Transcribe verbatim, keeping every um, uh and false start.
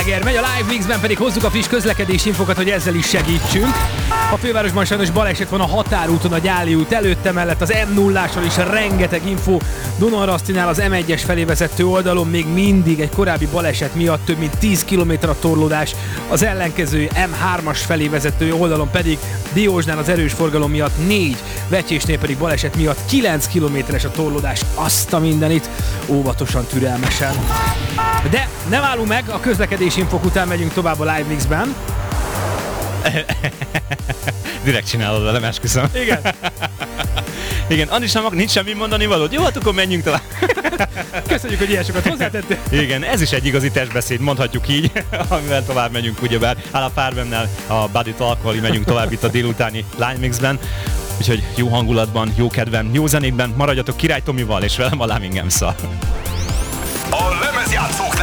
Megy a Live Mixben pedig hozzuk a friss közlekedési infokat, hogy ezzel is segítsünk. A fővárosban sajnos baleset van a Határúton, a Gyáli út előtte, mellett az M nulláson is rengeteg info. Dunaharasztinál az M egyes felé vezető oldalon még mindig egy korábbi baleset miatt több mint tíz kilométer a torlódás, az ellenkező M hármas felé vezető oldalon pedig Diósnál az erős forgalom miatt négy, Vecsésnél pedig baleset miatt kilenc kilométeres a torlódás. Azt a mindenit, óvatosan, türelmesen. De nem állunk meg, a közlekedési infok után megyünk tovább a Live Mixben. Direkt csinálod velem, esküszöm. Igen. Igen, Andrisnak nincs semmi mondani valód. Jó, hát akkor menjünk tovább. Köszönjük, hogy ilyen sokat hozzátettél. Igen, ez is egy igazi testbeszéd, mondhatjuk így, amivel tovább megyünk, ugyebár. Áll a Fárbennel, a Buddy Talkkal megyünk tovább itt a délutáni Live Mixben. Úgyhogy jó hangulatban, jó kedven, jó zenékben maradjatok Király Tomival és velem a Lamingham-szal. A lemezjátszók